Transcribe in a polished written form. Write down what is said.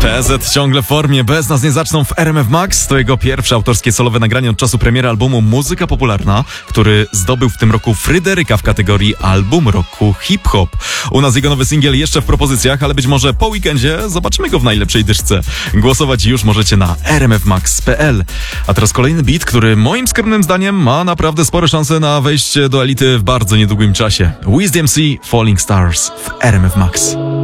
PZ ciągle w formie, bez nas nie zaczną w RMF Max. To jego pierwsze autorskie solowe nagranie od czasu premiery albumu Muzyka Popularna, który zdobył w tym roku Fryderyka w kategorii Album Roku Hip-Hop. U nas jego nowy singiel jeszcze w propozycjach, ale być może po weekendzie zobaczymy go w najlepszej dyszce. Głosować już możecie na rmfmax.pl. A teraz kolejny beat, który moim skromnym zdaniem ma naprawdę spore szanse na wejście do elity w bardzo niedługim czasie. Wiz DMC, Falling Stars w RMF Max.